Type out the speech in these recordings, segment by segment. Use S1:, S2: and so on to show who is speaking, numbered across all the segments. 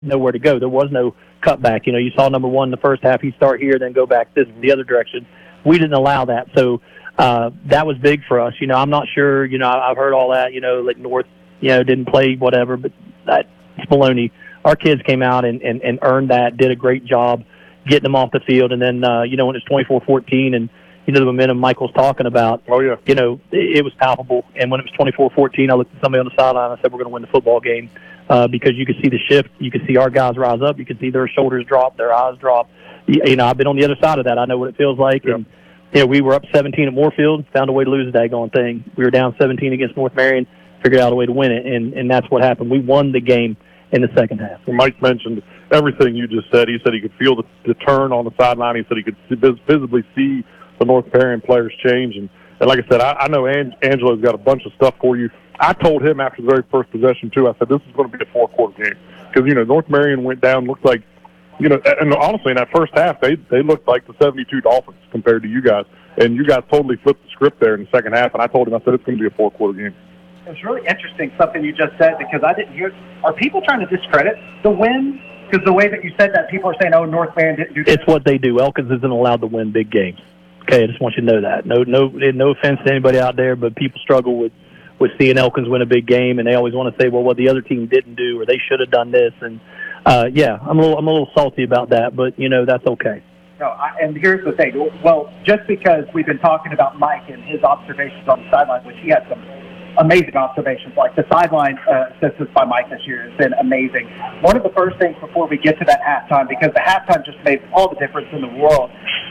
S1: nowhere to go. There was no cutback. You know, you saw number one in the first half. He'd start here, then go back the other direction. We didn't allow that. So that was big for us. You know, I'm not sure. You know, I've heard all that. You know, like North, you know, didn't play whatever, but that's baloney. Our kids came out and earned that, did a great job getting them off the field. And then, you know, when it's 24-14 and, you know, the momentum Michael's talking about, you know, it was palpable. And when it was 24-14, I looked at somebody on the sideline and I said, we're going to win the football game because you could see the shift. You could see our guys rise up. You could see their shoulders drop, their eyes drop. You know, I've been on the other side of that. I know what it feels like. And, you know, we were up 17 at Moorfield, found a way to lose the daggone thing. We were down 17 against North Marion, figured out a way to win it, and that's what happened. We won the game in the second half.
S2: Well, Mike mentioned everything you just said. He said he could feel the turn on the sideline. He said he could visibly see the North Marion players change. And like I said, I know Angelo's got a bunch of stuff for you. I told him after the very first possession, too, I said, this is going to be a four-quarter game. Because, you know, North Marion went down, looked like, you know, and honestly, in that first half, they looked like the 72 Dolphins compared to you guys. And you guys totally flipped the script there in the second half. And I told him, I said, it's going to be a four-quarter game.
S3: It's really interesting, something you just said, because I didn't hear. Are people trying to discredit the win? Because the way that you said that, people are saying, oh, North Marion didn't do that.
S1: It's what they do. Elkins isn't allowed to win big games. Okay, I just want you to know that. No offense to anybody out there, but people struggle with seeing Elkins win a big game, and they always want to say, well, what the other team didn't do, or they should have done this. And, yeah, I'm a little salty about that, but, you know, that's okay.
S3: No, and here's the thing. Well, just because we've been talking about Mike and his observations on the sideline, which he had some amazing observations, like the sideline assistance by Mike this year has been amazing. One of the first things before we get to that halftime, because the halftime just made all the difference in the world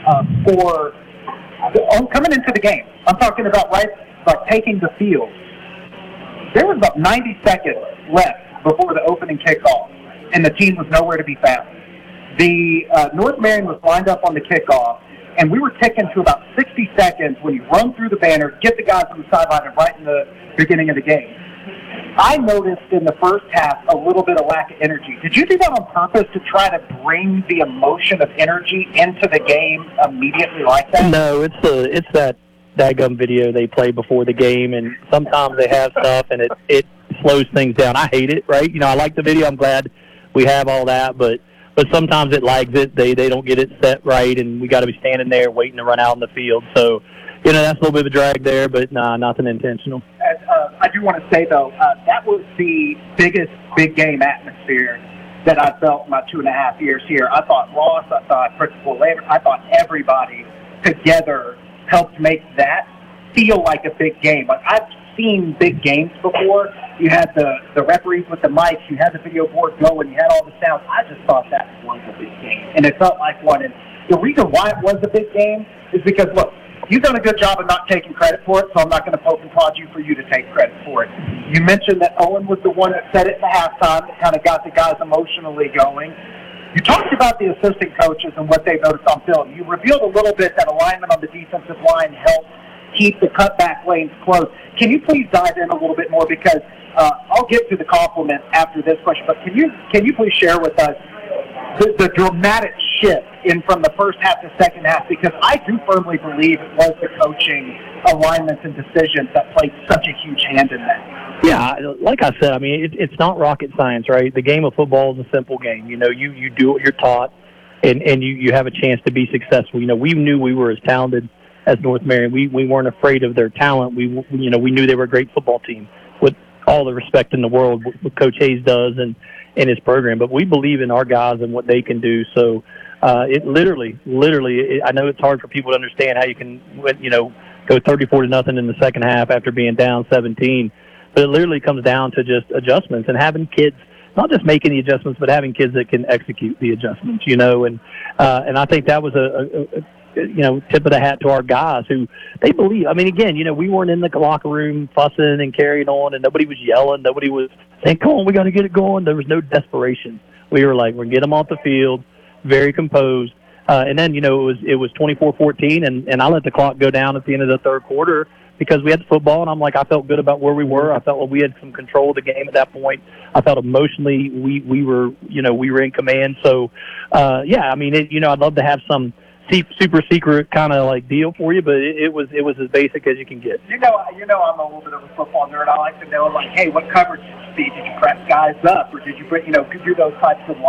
S3: for coming into the game. I'm talking about like taking the field. There was about 90 seconds left before the opening kickoff, and the team was nowhere to be found. The North Marion was lined up on the kickoff, and we were ticking to about 60 seconds when you run through the banner, get the guys from the sideline, and right in the beginning of the game. I noticed in the first half a little bit of lack of energy. Did you do that on purpose to try to bring the emotion of energy into the game immediately like that?
S1: No, it's that daggum video they play before the game, and sometimes they have stuff, and it slows things down. I hate it, right? You know, I like the video. I'm glad we have all that, but sometimes it lags it. They don't get it set right, and we got to be standing there waiting to run out in the field. So, you know, that's a little bit of a drag there, but nah, nothing intentional.
S3: I do want to say, though, that was the biggest big game atmosphere that I felt in my 2.5 years here. I thought Ross, I thought Principal Lander, I thought everybody together helped make that feel like a big game. Like, I've seen big games before. You had the referees with the mics, you had the video board going, you had all the sound. I just thought that was a big game, and it felt like one. And the reason why it was a big game is because, look, you've done a good job of not taking credit for it, so I'm not going to poke and prod you for you to take credit for it. You mentioned that Owen was the one that said it in the halftime that kind of got the guys emotionally going. You talked about the assistant coaches and what they noticed on film. You revealed a little bit that alignment on the defensive line helped keep the cutback lanes closed. Can you please dive in a little bit more? Because I'll get to the compliment after this question, but can you please share with us the dramatic shift in from the first half to second half? Because I do firmly believe it was the coaching alignments and decisions that played such a huge hand in that.
S1: Yeah, like I said, I mean, it's not rocket science, right? The game of football is a simple game. You know, you do what you're taught, and you have a chance to be successful. You know, we knew we were as talented as North Marion. We weren't afraid of their talent. We knew they were a great football team with all the respect in the world what Coach Hayes does and his program. But we believe in our guys and what they can do. So it literally, I know it's hard for people to understand how you can, go 34-0 in the second half after being down 17. But it literally comes down to just adjustments and having kids, not just making the adjustments, but having kids that can execute the adjustments, and I think that was a tip of the hat to our guys who they believe. I mean, again, we weren't in the locker room fussing and carrying on, and nobody was yelling. Nobody was saying, come on, we got to get it going. There was no desperation. We were like, we're going to get them off the field, very composed. And then, it was 24-14, and I let the clock go down at the end of the third quarter because we had the football, and I'm like, I felt good about where we were. I felt like we had some control of the game at that point. I felt emotionally we were in command. So, I'd love to have some super secret kind of like deal for you, but it was as basic as you can get.
S3: You know, I'm a little bit of a football nerd. I like to know, like, hey, what coverage speed did you press guys up, or did you do those types of